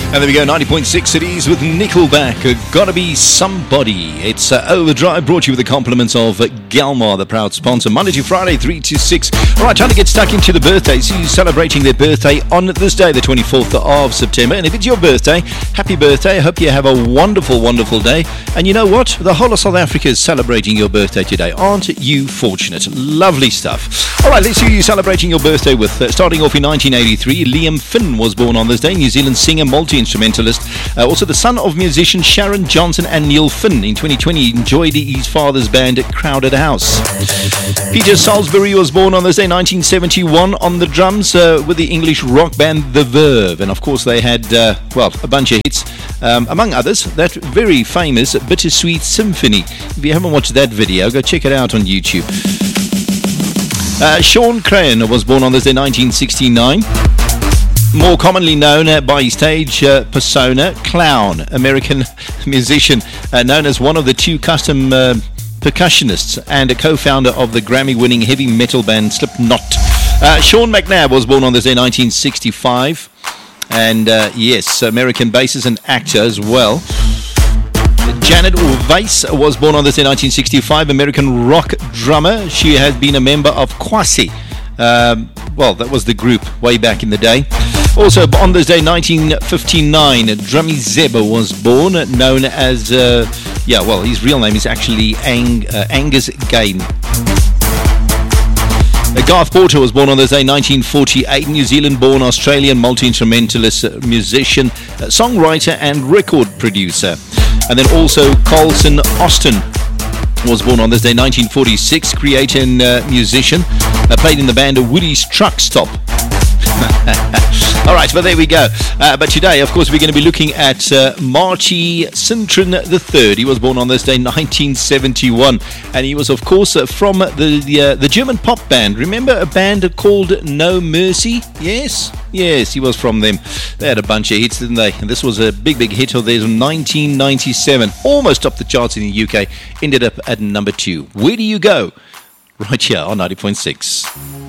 And there we go, 90.6 Cities with Nickelback, Gotta Be Somebody. It's Overdrive, brought to you with the compliments of Galmar, the proud sponsor, Monday to Friday, 3 to 6. All right, time to get stuck into the birthdays. Who's celebrating their birthday on this day, the 24th of September. And if it's your birthday, happy birthday. I hope you have a wonderful, wonderful day. And you know what? The whole of South Africa is celebrating your birthday today. Aren't you fortunate? Lovely stuff. All right, let's see who you're celebrating your birthday with. Starting off in 1983, Liam Finn was born on this day, New Zealand singer, multi-instrumentalist. Also the son of musicians Sharon Johnson and Neil Finn. In 2020, he enjoyed his father's band Crowded House. Peter Salisbury was born on this day, 1971, on the drums with the English rock band The Verve. And of course they had, a bunch of hits. Among others, that very famous Bittersweet Symphony. If you haven't watched that video, go check it out on YouTube. Sean Crahan was born on this day, 1969. More commonly known by his stage persona, Clown, American musician, known as one of the two custom percussionists and a co-founder of the Grammy-winning heavy metal band Slipknot. Sean McNabb was born on this day, 1965. And yes, American bassist and actor as well. Janet Weiss was born on this day, 1965, American rock drummer. She has been a member of Kwasi. That was the group way back in the day. Also on this day, 1959, Drummy Zeb was born, known as, his real name is actually Angus Gain. Garth Porter was born on this day, 1948, New Zealand-born Australian multi-instrumentalist, musician, songwriter and record producer. And then also Colson Austin was born on this day, 1946, creator and musician, played in the band Woody's Truck Stop. All right, well, there we go. But today, of course, we're going to be looking at Marty Cintron III. He was born on this day, 1971. And he was, of course, from the German pop band. Remember a band called No Mercy? Yes, he was from them. They had a bunch of hits, didn't they? And this was a big, big hit of theirs in 1997. Almost topped the charts in the UK. Ended up at number 2. Where do you go? Right here on 90.6.